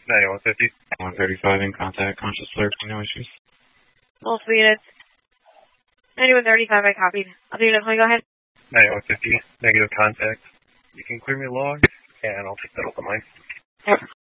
9150. 135 in contact, conscious alert, no issues. Multiple units. 9135, I copied. I'll do unit, go ahead. 9150, negative contact. You can clear me log, and I'll take that off the line. Yep.